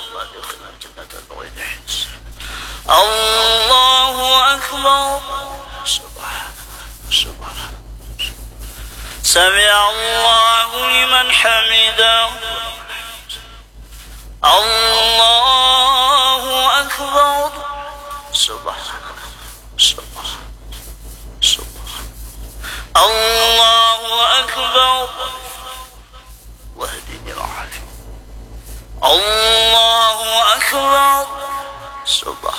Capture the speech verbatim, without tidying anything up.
اللهم ادخلنا الجنة بغير حساب. الله أكبر. سبحان سبحان سمع الله لمن حمده. الله أكبر. سبحان سبحان سبحان الله أكبر. واهدني وعافني. الله أكبر. سبحان